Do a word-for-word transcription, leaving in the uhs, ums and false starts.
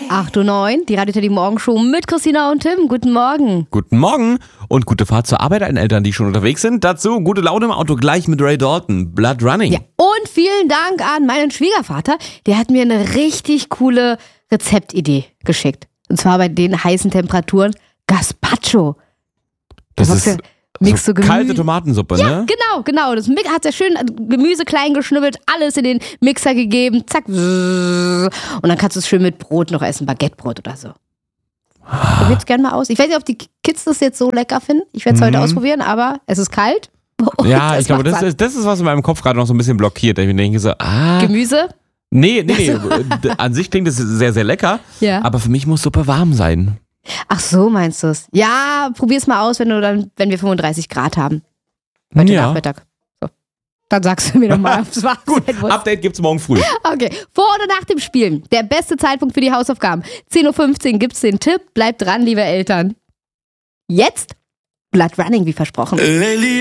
acht Uhr neun, die Radio Teddy Morgenshow mit Christina und Tim. Guten Morgen. Guten Morgen und gute Fahrt zur Arbeit an Eltern, die schon unterwegs sind. Dazu gute Laune im Auto gleich mit Ray Dalton, Blood Running. Ja, und vielen Dank an meinen Schwiegervater. Der hat mir eine richtig coole Rezeptidee geschickt. Und zwar bei den heißen Temperaturen Gazpacho. Das Was ist Mix so so Gemü- kalte Tomatensuppe, Ja, ne? genau, genau. Das Mi- hat sehr schön Gemüse klein geschnibbelt, alles in den Mixer gegeben, zack. Und dann kannst du es schön mit Brot noch essen, Baguettebrot oder so. Probiert's gerne mal aus. Ich weiß nicht, ob die Kids das jetzt so lecker finden. Ich werde es heute Mhm. ausprobieren, aber es ist kalt. Und Ja, es ich glaube, macht das satt. ist, das ist, was in meinem Kopf gerade noch so ein bisschen blockiert. Ich denke so, ah. Gemüse? Nee, nee, nee. D- An sich klingt es sehr, sehr lecker. Ja. Aber für mich muss Suppe warm sein. Ach so, meinst du es? Ja, probier's mal aus, wenn du dann, wenn wir fünfunddreißig Grad haben. Heute Ja. Nachmittag. So. Dann sagst du mir nochmal, ob es warm sein muss. Update gibt's morgen früh. Okay, vor oder nach dem Spielen. Der beste Zeitpunkt für die Hausaufgaben. zehn Uhr fünfzehn gibt's den Tipp. Bleibt dran, liebe Eltern. Jetzt Blood Running, wie versprochen.